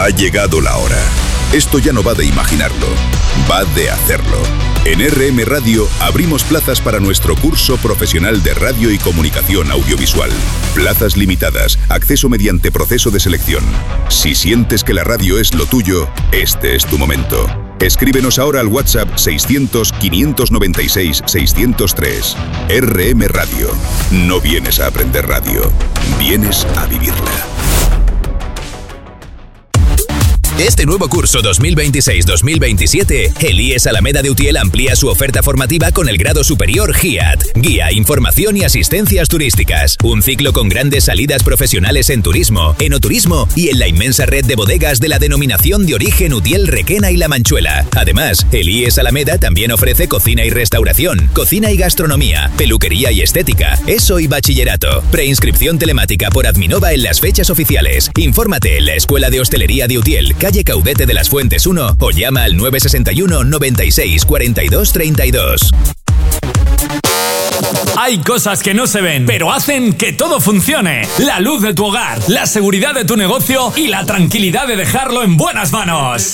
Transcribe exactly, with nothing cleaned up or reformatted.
Ha llegado la hora. Esto ya no va de imaginarlo, va de hacerlo. En R M Radio abrimos plazas para nuestro curso profesional de radio y comunicación audiovisual. Plazas limitadas, acceso mediante proceso de selección. Si sientes que la radio es lo tuyo, este es tu momento. Escríbenos ahora al WhatsApp seiscientos, quinientos noventa y seis, seiscientos tres. R M Radio. No vienes a aprender radio, vienes a vivirla. Este nuevo curso dos mil veintiséis dos mil veintisiete, el I E S Alameda de Utiel amplía su oferta formativa con el grado superior G I A T, Guía, Información y Asistencias Turísticas. Un ciclo con grandes salidas profesionales en turismo, enoturismo y en la inmensa red de bodegas de la denominación de origen Utiel, Requena y La Manchuela. Además, el I E S Alameda también ofrece cocina y restauración, cocina y gastronomía, peluquería y estética, ESO y bachillerato. Preinscripción telemática por Adminova en las fechas oficiales. Infórmate en la Escuela de Hostelería de Utiel, calle Caudete de las Fuentes uno, o llama al nueve seis uno, noventa y seis, cuarenta y dos, treinta y dos. Hay cosas que no se ven, pero hacen que todo funcione. La luz de tu hogar, la seguridad de tu negocio y la tranquilidad de dejarlo en buenas manos.